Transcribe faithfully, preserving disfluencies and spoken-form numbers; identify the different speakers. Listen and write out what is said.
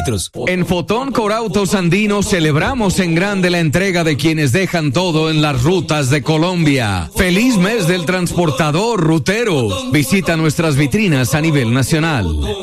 Speaker 1: litros.
Speaker 2: En Fotón Corautos Andinos celebramos en grande la entrega de quienes dejan todo en las rutas de Colombia. ¡Feliz mes del transportador rutero! Visita nuestras vitrinas a nivel nacional.